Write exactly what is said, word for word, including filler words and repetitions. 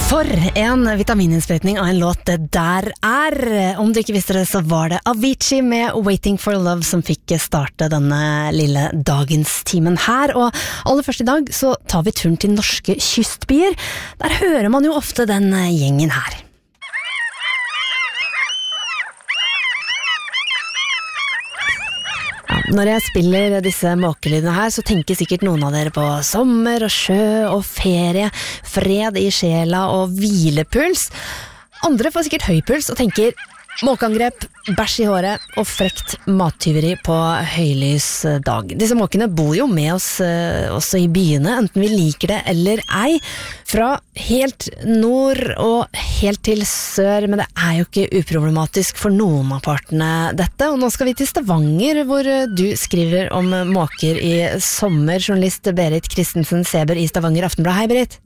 For en vitamininnsprøytning av en låt det der er. Om du ikke visste det, så var det Avicii med Waiting for Love som fikk starte denne lille dagenstimen her. Og aller først i dag så tar vi turen til norske kystbyer. Der hører man jo ofte den gjengen her. Når jeg spiller disse måkelydene her, så tenker sikkert noen av dere på sommer og sjø og ferie, fred i sjela og hvilepuls. Andre får sikkert høy puls og tenker måkeangrep, bæsj i håret og frekt mattyveri på høylys dag. Disse måkene bor jo med oss eh, også i byene, enten vi liker det eller ei, fra helt nord og helt til sør, men det er jo ikke uproblematisk for noen av partene dette. Og nå skal vi til Stavanger, hvor du skriver om måker i sommer. Journalist Berit Christensen Seber i Stavanger Aftenblad. Hei Berit!